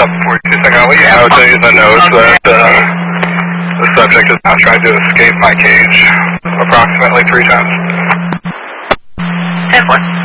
up, 42 second? I'll let you know to use the notes that the subject has now tried to escape my cage approximately 3 times. 10-4.